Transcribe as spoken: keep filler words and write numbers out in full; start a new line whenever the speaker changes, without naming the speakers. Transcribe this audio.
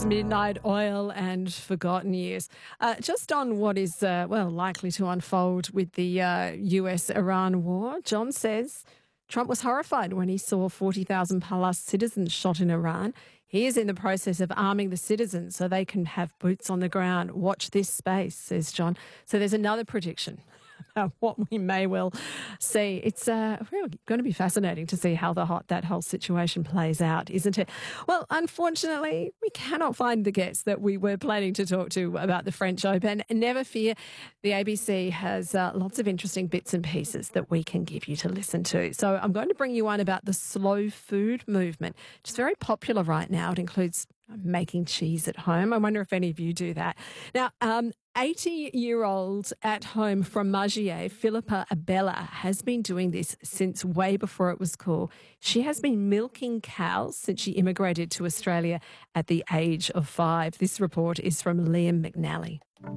Midnight Oil and Forgotten Years. Uh, just on what is, uh, well, likely to unfold with the uh, U S-Iran war, John says Trump was horrified when he saw forty thousand plus citizens shot in Iran. He is in the process of arming the citizens so they can have boots on the ground. Watch this space, says John. So there's another prediction about what we may well see. It's uh, really going to be fascinating to see how the hot, that whole situation plays out, isn't it? Well, unfortunately, we cannot find the guests that we were planning to talk to about the French Open. Never fear, the A B C has uh, lots of interesting bits and pieces that we can give you to listen to. So I'm going to bring you one about the slow food movement, which is very popular right now. It includes making cheese at home. I wonder if any of you do that. Now, um, eighty-year-old at home from Margier, Philippa Abella, has been doing this since way before it was cool. She has been milking cows since she immigrated to Australia at the age of five. This report is from Liam McNally.